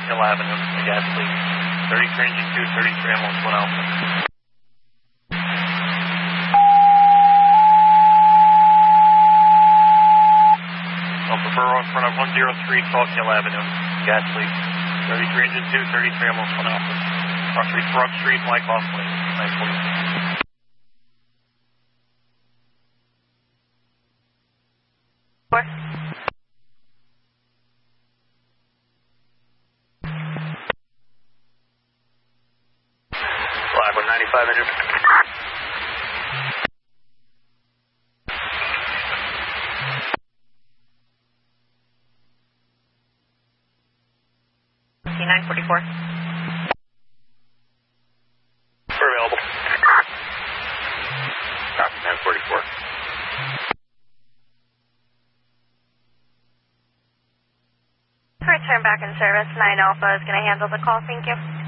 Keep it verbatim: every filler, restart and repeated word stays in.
Hill Avenue, the gas leak. thirty-three engine two, thirty-three almost one Alpha. Alpha Burrow in front of one oh three Falk Hill Avenue, gas leak. thirty-three engine two, thirty-three almost one Alpha. Approximately Frog Street, Mike off lane, nine forty. Four. Flag one ninety-five engine. nine forty-four. We're available. Copy, nine forty-four. Return back in service. nine Alpha is going to handle the call. Thank you.